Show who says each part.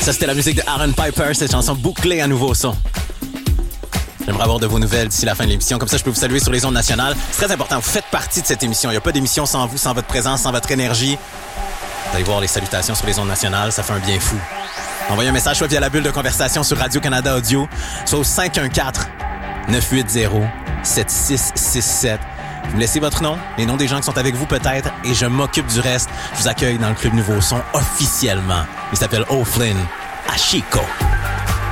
Speaker 1: Ça, c'était la musique de Aaron Piper, cette chanson bouclée à nouveau son. J'aimerais avoir de vos nouvelles d'ici la fin de l'émission. Comme ça, je peux vous saluer sur les ondes nationales. C'est très important. Vous faites partie de cette émission. Il n'y a pas d'émission sans vous, sans votre présence, sans votre énergie. Vous allez voir les salutations sur les ondes nationales. Ça fait un bien fou. Envoyez un message soit via la bulle de conversation sur Radio-Canada Audio, soit au 514-980-7667. Vous me laissez votre nom, les noms des gens qui sont avec vous peut-être, et je m'occupe du reste. Je vous accueille dans le Club Nouveau Son officiellement. Il s'appelle O'Flynn à Chico.